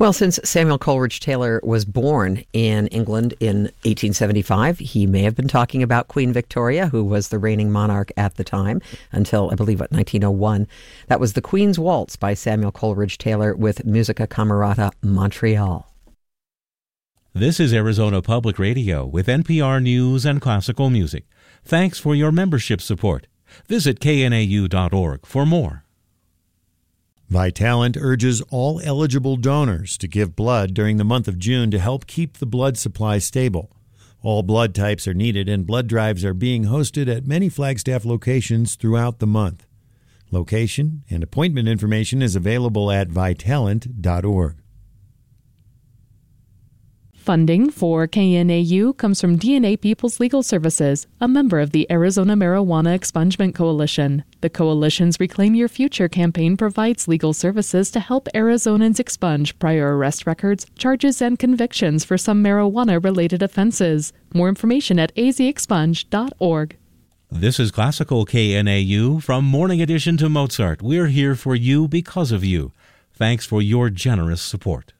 Well, since Samuel Coleridge Taylor was born in England in 1875, he may have been talking about Queen Victoria, who was the reigning monarch at the time, until, I believe, 1901. That was The Queen's Waltz by Samuel Coleridge Taylor with Musica Camerata Montreal. This is Arizona Public Radio with NPR News and classical music. Thanks for your membership support. Visit knau.org for more. Vitalant urges all eligible donors to give blood during the month of June to help keep the blood supply stable. All blood types are needed, and blood drives are being hosted at many Flagstaff locations throughout the month. Location and appointment information is available at vitalant.org. Funding for KNAU comes from DNA People's Legal Services, a member of the Arizona Marijuana Expungement Coalition. The coalition's Reclaim Your Future campaign provides legal services to help Arizonans expunge prior arrest records, charges, and convictions for some marijuana-related offenses. More information at azexpunge.org. This is Classical KNAU from Morning Edition to Mozart. We're here for you because of you. Thanks for your generous support.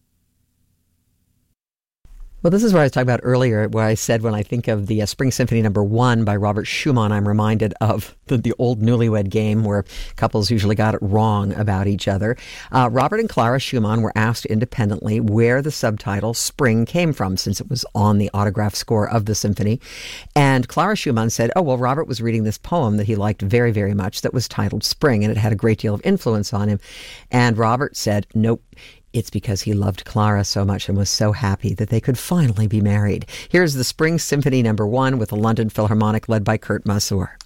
Well, this is what I was talking about earlier, where I said when I think of the Spring Symphony No. 1 by Robert Schumann, I'm reminded of the old newlywed game where couples usually got it wrong about each other. Robert and Clara Schumann were asked independently where the subtitle Spring came from, since it was on the autograph score of the symphony. And Clara Schumann said, oh, well, Robert was reading this poem that he liked very, very much that was titled Spring, and it had a great deal of influence on him. And Robert said, nope. It's because he loved Clara so much and was so happy that they could finally be married. Here's the Spring Symphony No. 1 with the London Philharmonic led by Kurt Masur.